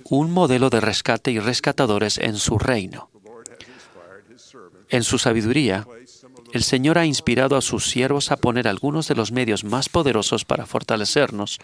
un modelo de rescate y rescatadores en su reino. En su sabiduría, el Señor ha inspirado a sus siervos a poner algunos de los medios más poderosos para fortalecernos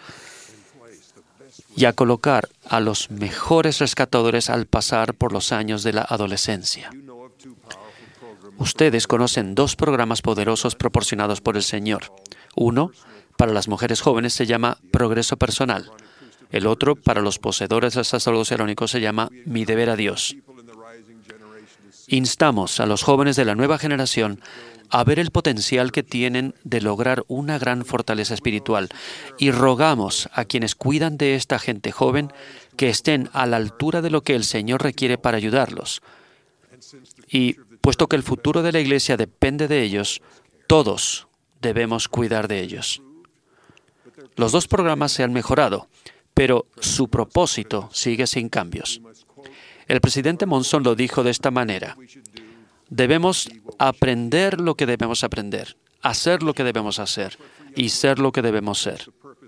y a colocar a los mejores rescatadores al pasar por los años de la adolescencia. Ustedes conocen 2 programas poderosos proporcionados por el Señor. Uno, para las mujeres jóvenes, se llama Progreso Personal. El otro, para los poseedores del sacerdocio arónico, se llama Mi Deber a Dios. Instamos a los jóvenes de la nueva generación a ver el potencial que tienen de lograr una gran fortaleza espiritual y rogamos a quienes cuidan de esta gente joven que estén a la altura de lo que el Señor requiere para ayudarlos. Y puesto que el futuro de la Iglesia depende de ellos, todos debemos cuidar de ellos. Los 2 programas se han mejorado, pero su propósito sigue sin cambios. El presidente Monson lo dijo de esta manera: debemos aprender lo que debemos aprender, hacer lo que debemos hacer y ser lo que debemos ser.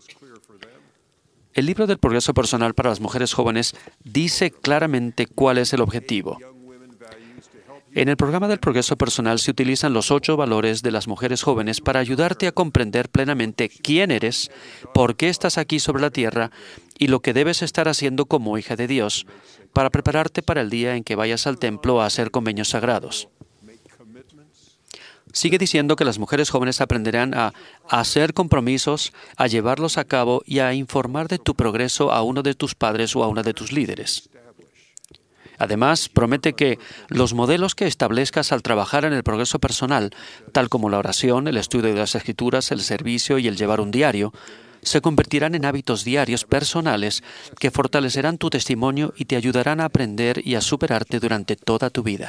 El libro del Progreso Personal para las mujeres jóvenes dice claramente cuál es el objetivo. En el programa del Progreso Personal se utilizan los 8 valores de las mujeres jóvenes para ayudarte a comprender plenamente quién eres, por qué estás aquí sobre la tierra y lo que debes estar haciendo como hija de Dios para prepararte para el día en que vayas al templo a hacer convenios sagrados. Sigue diciendo que las mujeres jóvenes aprenderán a hacer compromisos, a llevarlos a cabo y a informar de tu progreso a uno de tus padres o a una de tus líderes. Además, promete que los modelos que establezcas al trabajar en el progreso personal, tal como la oración, el estudio de las Escrituras, el servicio y el llevar un diario, se convertirán en hábitos diarios personales que fortalecerán tu testimonio y te ayudarán a aprender y a superarte durante toda tu vida.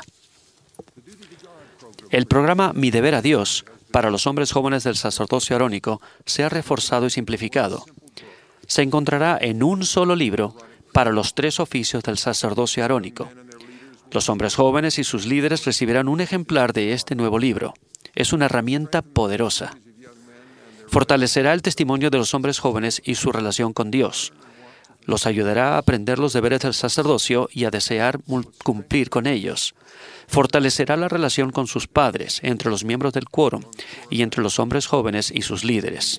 El programa Mi Deber a Dios para los hombres jóvenes del sacerdocio arónico se ha reforzado y simplificado. Se encontrará en un solo libro para los 3 oficios del sacerdocio arónico. Los hombres jóvenes y sus líderes recibirán un ejemplar de este nuevo libro. Es una herramienta poderosa. Fortalecerá el testimonio de los hombres jóvenes y su relación con Dios. Los ayudará a aprender los deberes del sacerdocio y a desear cumplir con ellos. Fortalecerá la relación con sus padres, entre los miembros del quórum y entre los hombres jóvenes y sus líderes.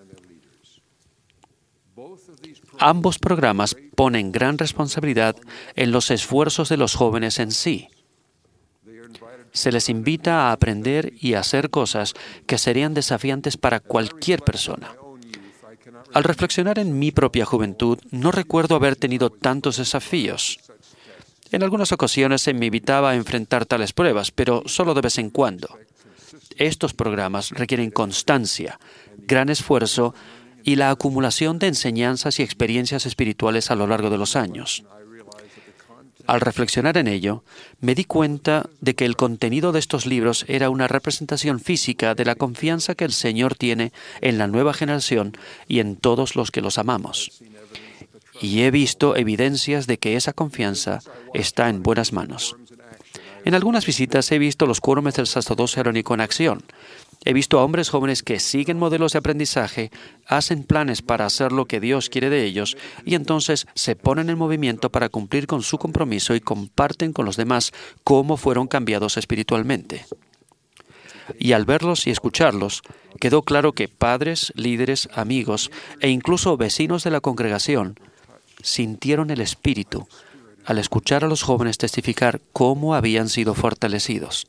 Ambos programas ponen gran responsabilidad en los esfuerzos de los jóvenes en sí. Se les invita a aprender y a hacer cosas que serían desafiantes para cualquier persona. Al reflexionar en mi propia juventud, no recuerdo haber tenido tantos desafíos. En algunas ocasiones se me invitaba a enfrentar tales pruebas, pero solo de vez en cuando. Estos programas requieren constancia, gran esfuerzo y la acumulación de enseñanzas y experiencias espirituales a lo largo de los años. Al reflexionar en ello, me di cuenta de que el contenido de estos libros era una representación física de la confianza que el Señor tiene en la nueva generación y en todos los que los amamos. Y he visto evidencias de que esa confianza está en buenas manos. En algunas visitas he visto los quórumes del sacerdocio arónico en acción. He visto a hombres jóvenes que siguen modelos de aprendizaje, hacen planes para hacer lo que Dios quiere de ellos y entonces se ponen en movimiento para cumplir con su compromiso y comparten con los demás cómo fueron cambiados espiritualmente. Y al verlos y escucharlos, quedó claro que padres, líderes, amigos e incluso vecinos de la congregación sintieron el Espíritu al escuchar a los jóvenes testificar cómo habían sido fortalecidos.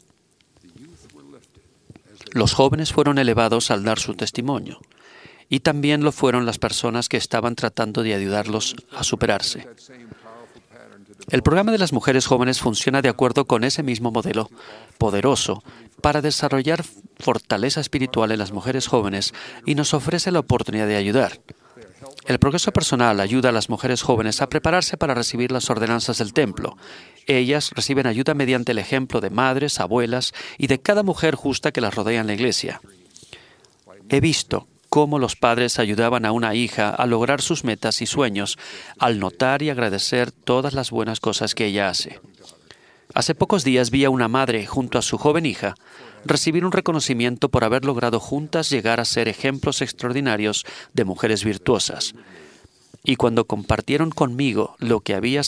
Los jóvenes fueron elevados al dar su testimonio, y también lo fueron las personas que estaban tratando de ayudarlos a superarse. El programa de las mujeres jóvenes funciona de acuerdo con ese mismo modelo poderoso para desarrollar fortaleza espiritual en las mujeres jóvenes y nos ofrece la oportunidad de ayudar. El progreso personal ayuda a las mujeres jóvenes a prepararse para recibir las ordenanzas del templo. Ellas reciben ayuda mediante el ejemplo de madres, abuelas y de cada mujer justa que las rodea en la iglesia. He visto cómo los padres ayudaban a una hija a lograr sus metas y sueños al notar y agradecer todas las buenas cosas que ella hace. Hace pocos días vi a una madre junto a su joven hija recibir un reconocimiento por haber logrado juntas llegar a ser ejemplos extraordinarios de mujeres virtuosas. Y cuando compartieron conmigo lo que había